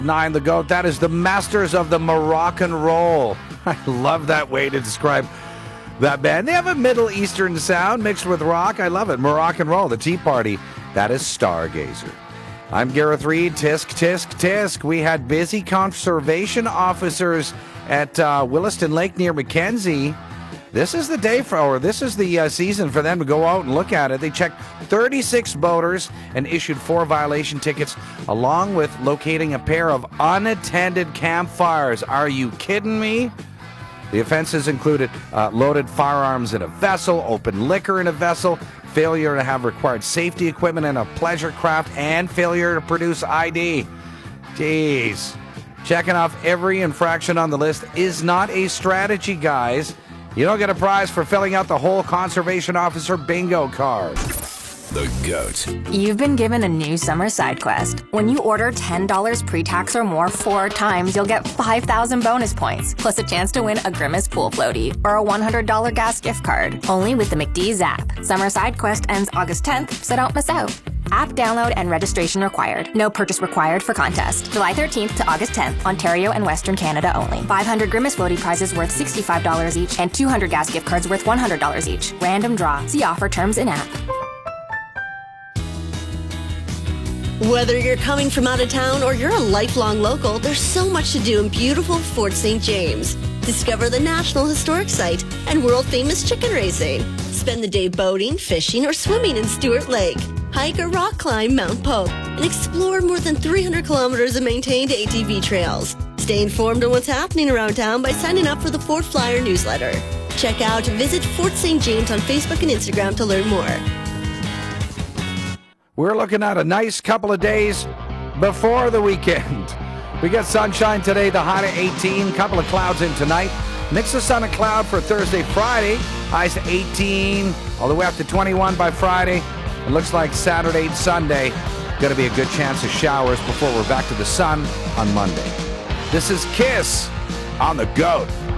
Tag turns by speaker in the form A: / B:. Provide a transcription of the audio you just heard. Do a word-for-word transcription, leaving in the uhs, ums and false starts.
A: Nine, the GOAT. That is the Masters of the Moroccan Roll. I love that way to describe that band. They have a Middle Eastern sound mixed with rock. I love it. Moroccan Roll, the Tea Party. That is Stargazer. I'm Gareth Reed. Tisk, tisk, tisk. We had busy conservation officers at uh, Williston Lake near Mackenzie. This is the day for, or this is the uh, season for them to go out and look at it. They checked thirty-six boaters and issued four violation tickets, along with locating a pair of unattended campfires. Are you kidding me? The offenses included uh, loaded firearms in a vessel, open liquor in a vessel, failure to have required safety equipment in a pleasure craft, and failure to produce I D. Jeez. Checking off every infraction on the list is not a strategy, guys. You don't get a prize for filling out the whole conservation officer bingo card.
B: The GOAT.
C: You've been given a new summer side quest. When you order ten dollars pre-tax or more four times, you'll get five thousand bonus points, plus a chance to win a Grimace pool floaty or a one hundred dollars gas gift card. Only with the McDee's app. Summer side quest ends August tenth, so don't miss out. App download and registration required. No purchase required for contest. July thirteenth to August tenth, Ontario and Western Canada only. five hundred Grimace floaty prizes worth sixty-five dollars each and two hundred gas gift cards worth one hundred dollars each. Random draw. See offer terms in app.
D: Whether you're coming from out of town or you're a lifelong local, there's so much to do in beautiful Fort Saint James. Discover the National Historic Site and world-famous chicken racing. Spend the day boating, fishing, or swimming in Stewart Lake. Hike or rock climb Mount Pope and explore more than three hundred kilometers of maintained A T V trails. Stay informed on what's happening around town by signing up for the Fort Flyer newsletter. Check out Visit Fort Saint James on Facebook and Instagram to learn more.
A: We're looking at a nice couple of days before the weekend. We got sunshine today, the high to eighteen, couple of clouds in tonight. Mix of sun and cloud for Thursday, Friday. Highs to eighteen, all the way up to twenty-one by Friday. It looks like Saturday and Sunday, going to be a good chance of showers before we're back to the sun on Monday. This is Kiss on the GOAT.